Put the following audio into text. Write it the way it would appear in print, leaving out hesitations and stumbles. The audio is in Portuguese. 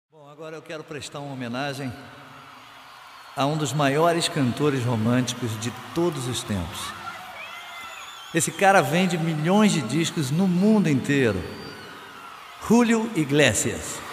Bom, agora eu quero prestar uma homenagem a um dos maiores cantores românticos de todos os tempos. Esse cara vende milhões de discos no mundo inteiro. Julio Iglesias.